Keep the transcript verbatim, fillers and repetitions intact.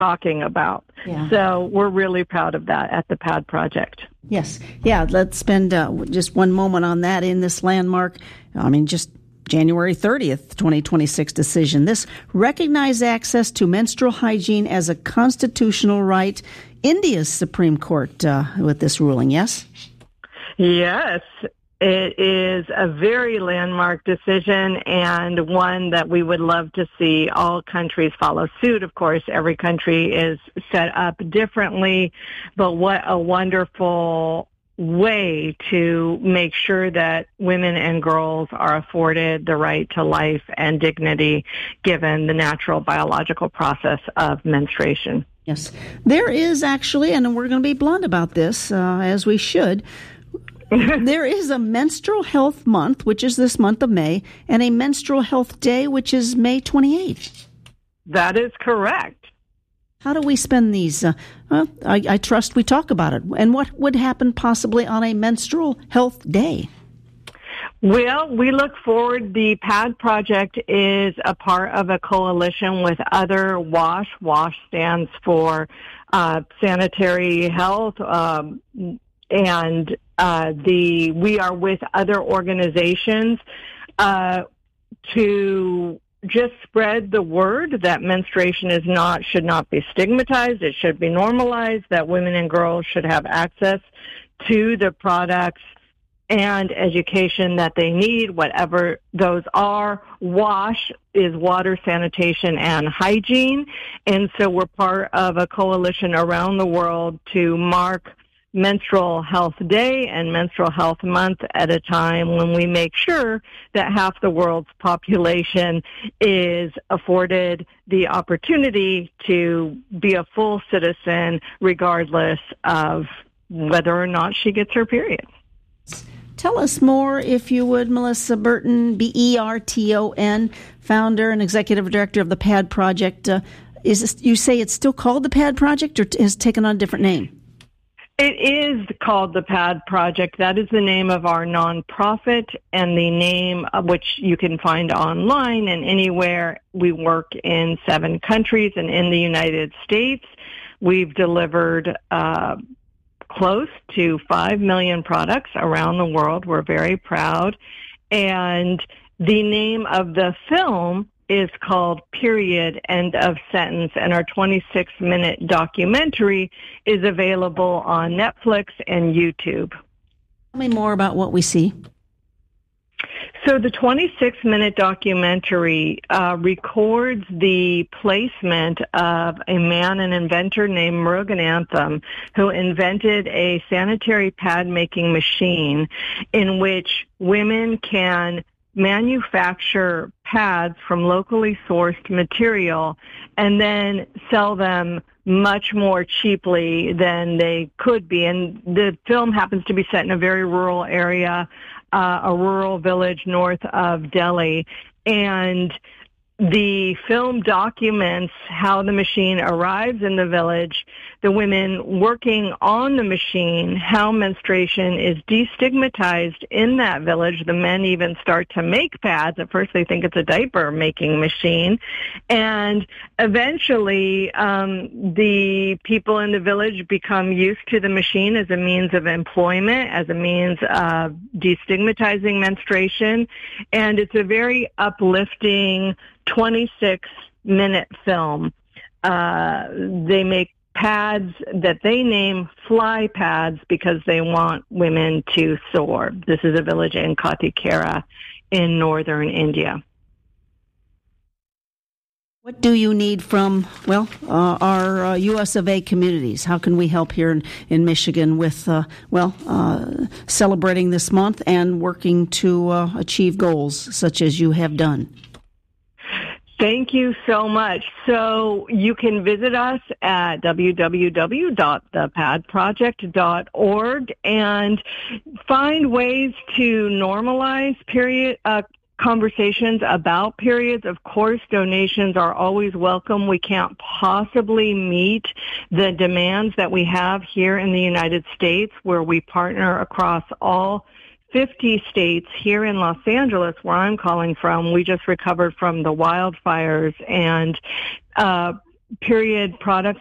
talking about. Yeah. So we're really proud of that at the PAD Project. Yes. Yeah, let's spend uh, just one moment on that in this landmark, I mean, just January thirtieth, twenty twenty-six decision. This recognized access to menstrual hygiene as a constitutional right. India's Supreme Court uh, with this ruling, yes? Yes. It is a very landmark decision and one that we would love to see all countries follow suit. Of course, every country is set up differently, but what a wonderful way to make sure that women and girls are afforded the right to life and dignity given the natural biological process of menstruation. Yes, there is actually, and we're going to be blunt about this, uh, as we should, there is a menstrual health month, which is this month of May, and a menstrual health day, which is May twenty-eighth. That is correct. How do we spend these? Uh, well, I, I trust we talk about it. And what would happen possibly on a menstrual health day? Well, we look forward. The PAD Project is a part of a coalition with other WASH. WASH stands for uh, Sanitary Health, um, and uh, the we are with other organizations uh, to just spread the word that menstruation is not should not be stigmatized. It should be normalized. That women and girls should have access to the products and education that they need, whatever those are. WASH is water, sanitation, and hygiene. And so we're part of a coalition around the world to mark Menstrual Health Day and Menstrual Health Month at a time when we make sure that half the world's population is afforded the opportunity to be a full citizen regardless of whether or not she gets her period. Tell us more, if you would, Melissa Burton, B E R T O N, founder and executive director of the PAD Project. Uh, is this, you say it's still called the PAD Project, or has it taken on a different name? It is called the PAD Project. That is the name of our nonprofit and the name of which you can find online and anywhere. We work in seven countries, and in the United States, we've delivered uh, close to five million products around the world. We're very proud. And the name of the film is called Period, End of Sentence, and our twenty-six minute documentary is available on Netflix and YouTube. Tell me more about what we see. So the twenty-six minute documentary uh, records the placement of a man, an inventor named Murugan Anthem, who invented a sanitary pad-making machine in which women can manufacture pads from locally sourced material and then sell them much more cheaply than they could be. And the film happens to be set in a very rural area, uh, a rural village north of Delhi. And the film documents how the machine arrives in the village, the women working on the machine, how menstruation is destigmatized in that village. The men even start to make pads. At first they think it's a diaper making machine. And eventually um, the people in the village become used to the machine as a means of employment, as a means of destigmatizing menstruation. And it's a very uplifting twenty-six minute film. Uh, they make pads that they name fly pads because they want women to soar. This is a village in Katikera in northern India. What do you need from, well, uh, our uh, U S of A communities? How can we help here in, in Michigan with, uh, well, uh, celebrating this month and working to uh, achieve goals such as you have done? Thank you so much. So you can visit us at w w w dot the pad project dot org and find ways to normalize period uh, conversations about periods. Of course, donations are always welcome. We can't possibly meet the demands that we have here in the United States, where we partner across all fifty states. Here in Los Angeles, where I'm calling from, we just recovered from the wildfires, and uh, period products